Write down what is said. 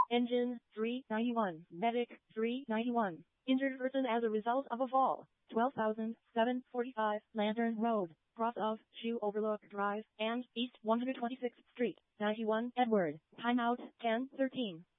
Engine 391. Medic 391. Injured person as a result of a fall. 12,745 Lantern Road, cross of Shoe Overlook Drive and East 126th Street. 91 Edward. Timeout 10:13.